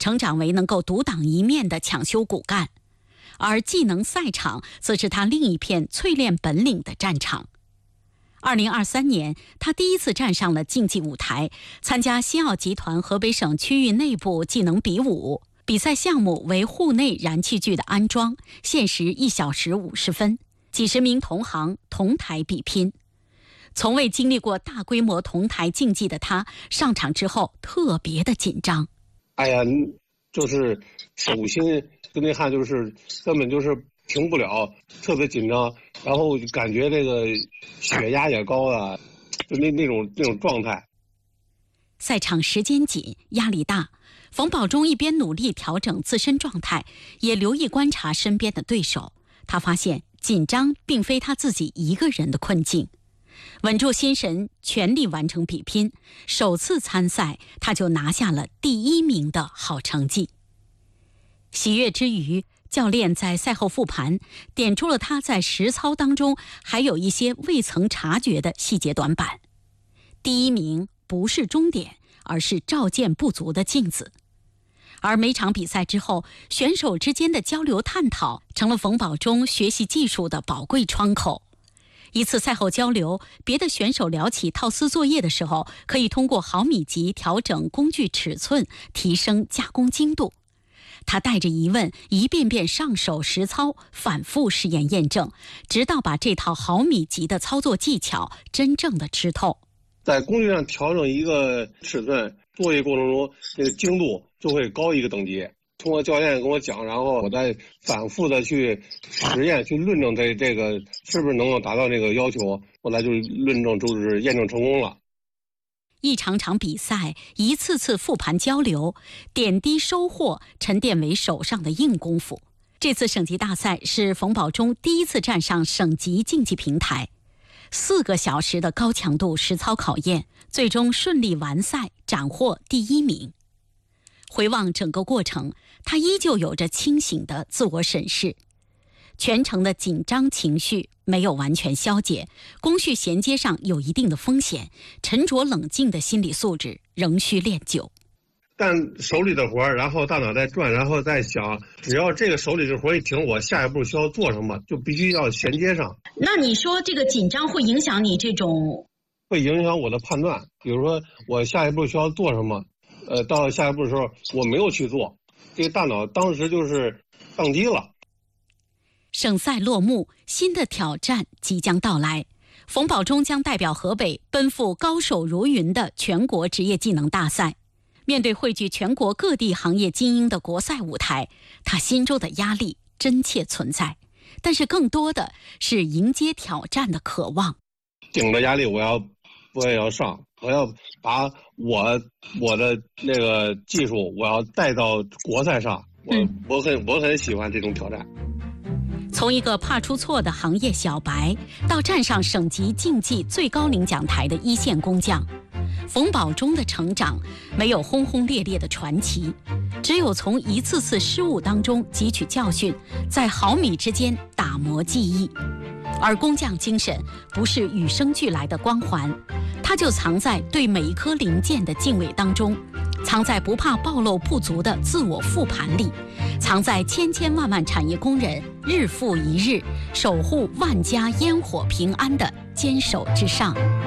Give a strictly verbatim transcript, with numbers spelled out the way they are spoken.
成长为能够独当一面的抢修骨干，而技能赛场则是他另一片淬炼本领的战场。二零二三年，他第一次站上了竞技舞台，参加西奥集团河北省区域内部技能比武。比赛项目为户内燃气具的安装，限时一小时五十分，几十名同行同台比拼。从未经历过大规模同台竞技的他，上场之后特别的紧张。 哎呀，就是手心跟那汗就是根本就是停不了，特别紧张，然后感觉这个血压也高啊，就那那种那种状态。 赛场时间紧，压力大。冯保中一边努力调整自身状态，也留意观察身边的对手。他发现紧张并非他自己一个人的困境。稳住心神，全力完成比拼，首次参赛他就拿下了第一名的好成绩。喜悦之余，教练在赛后复盘，点出了他在实操当中还有一些未曾察觉的细节短板。第一名不是终点，而是照见不足的镜子。而每场比赛之后，选手之间的交流探讨成了冯保中学习技术的宝贵窗口。一次赛后交流，别的选手聊起套丝作业的时候，可以通过毫米级调整工具尺寸，提升加工精度。他带着疑问，一遍遍上手实操，反复试验验证，直到把这套毫米级的操作技巧真正的吃透。 在工具上调整一个尺寸，作业过程中那个精度就会高一个等级。通过教练跟我讲，然后我再反复的去实验，去论证这这个是不是能够达到这个要求。后来就论证，就是验证成功了。 一场场比赛，一次次复盘交流，点滴收获沉淀为手上的硬功夫。这次省级大赛是冯保中第一次站上省级竞技平台，四个小时的高强度实操考验，最终顺利完赛，斩获第一名。回望整个过程，他依旧有着清醒的自我审视，全程的紧张情绪没有完全消解，工序衔接上有一定的风险，沉着冷静的心理素质仍需练就。 干手里的活儿，然后大脑在转，然后再想，只要这个手里的活儿一停，我下一步需要做什么，就必须要衔接上。 那你说这个紧张会影响你这种？ 会影响我的判断。比如说我下一步需要做什么，呃，到下一步的时候我没有去做，这个大脑当时就是宕机了。 省赛落幕，新的挑战即将到来。冯保中将代表河北奔赴高手如云的全国职业技能大赛。面对汇聚全国各地行业精英的国赛舞台，他心中的压力真切存在，但是更多的是迎接挑战的渴望。 顶着压力，我要我也要上，我要把我我的那个技术，我要带到国赛上。我、嗯、我很我很喜欢这种挑战。 从一个怕出错的行业小白，到站上省级竞技最高领奖台的一线工匠，冯保中的成长没有轰轰烈烈的传奇，只有从一次次失误当中汲取教训，在毫米之间打磨技艺。而工匠精神不是与生俱来的光环，它就藏在对每一颗零件的敬畏当中，藏在不怕暴露不足的自我复盘里，藏在千千万万产业工人日复一日守护万家烟火平安的坚守之上。